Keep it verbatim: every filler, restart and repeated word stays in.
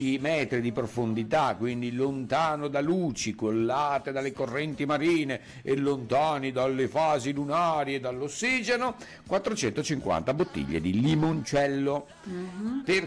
metri di profondità, quindi lontano da luci, collate dalle correnti marine e lontani dalle fasi lunari e dall'ossigeno, quattrocentocinquanta bottiglie di limoncello. Mhm. Per